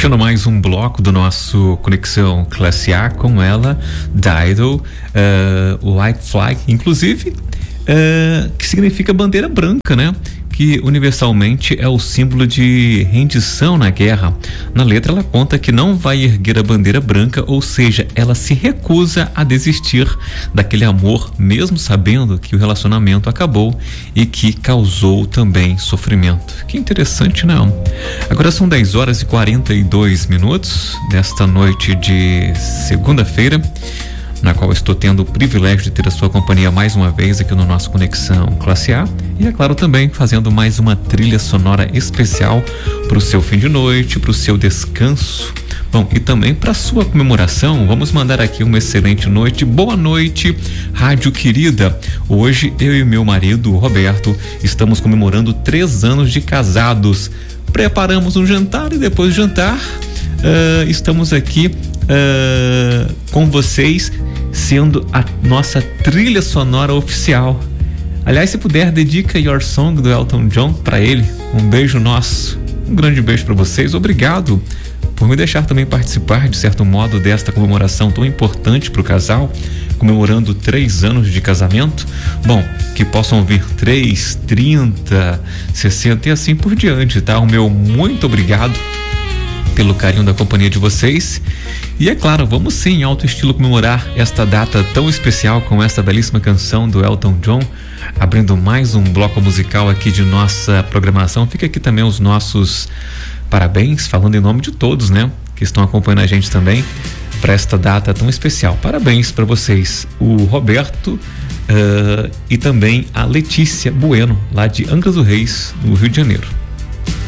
Fechando mais um bloco do nosso Conexão Classe A com ela, Dido, White Flag, inclusive, que significa bandeira branca, né? Que universalmente é o símbolo de rendição na guerra. Na letra ela conta que não vai erguer a bandeira branca, ou seja, ela se recusa a desistir daquele amor, mesmo sabendo que o relacionamento acabou e que causou também sofrimento. Que interessante, não? Agora são 10 horas e 42 minutos desta noite de segunda-feira, na qual estou tendo o privilégio de ter a sua companhia mais uma vez aqui no nosso Conexão Classe A e, é claro, também fazendo mais uma trilha sonora especial para o seu fim de noite, para o seu descanso. Bom, e também para a sua comemoração, vamos mandar aqui uma excelente noite. Boa noite, rádio querida. Hoje eu e meu marido, Roberto, estamos comemorando 3 anos de casados. Preparamos um jantar e depois do jantar, estamos aqui com vocês, sendo a nossa trilha sonora oficial. Aliás, se puder, dedica Your Song do Elton John para ele. Um beijo nosso, um grande beijo para vocês. Obrigado por me deixar também participar, de certo modo, desta comemoração tão importante para o casal, comemorando 3 anos de casamento. Bom, que possam vir 3, 30, 60 e assim por diante, tá? O meu muito obrigado pelo carinho da companhia de vocês. E é claro, vamos sim, em alto estilo, comemorar esta data tão especial com esta belíssima canção do Elton John, abrindo mais um bloco musical aqui de nossa programação. Fica aqui também os nossos parabéns, falando em nome de todos, né, que estão acompanhando a gente também para esta data tão especial. Parabéns para vocês, o Roberto e também a Letícia Bueno, lá de Angra dos Reis, no Rio de Janeiro.